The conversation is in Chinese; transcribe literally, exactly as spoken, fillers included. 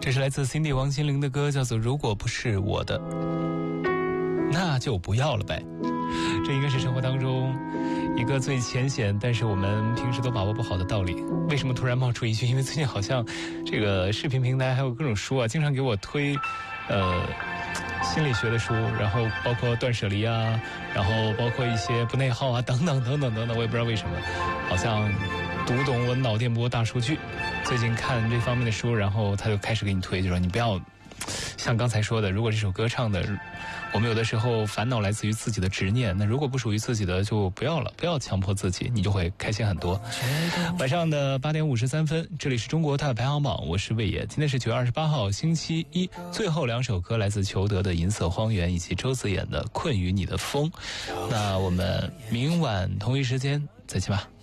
这是来自 Cindy 王心凌的歌，叫做《如果不是我的那就不要了呗》。这应该是生活当中一个最浅显但是我们平时都把握不好的道理。为什么突然冒出一句？因为最近好像这个视频平台还有各种书啊，经常给我推呃心理学的书，然后包括断舍离啊，然后包括一些不内耗啊，等等等等等等，我也不知道为什么，好像读懂我脑电波大数据。最近看这方面的书，然后他就开始给你推，就说你不要像刚才说的，如果这首歌唱的，我们有的时候烦恼来自于自己的执念，那如果不属于自己的就不要了，不要强迫自己，你就会开心很多。晚上的八点五十三分，这里是中国大排行榜，我是魏野。今天是九月二十八号星期一，最后两首歌来自裘德的《银色荒原》以及周子演的《困于你的风》。那我们明晚同一时间再见吧。